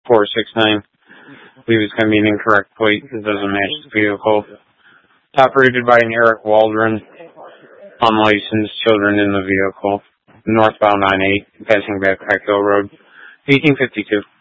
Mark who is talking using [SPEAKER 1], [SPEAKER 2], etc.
[SPEAKER 1] 469. I believe it's going to be an incorrect plate. It doesn't match the vehicle. Operated by an Eric Waldron. Unlicensed children in the vehicle. Northbound on 8, passing Babcock Hill Road. 1852.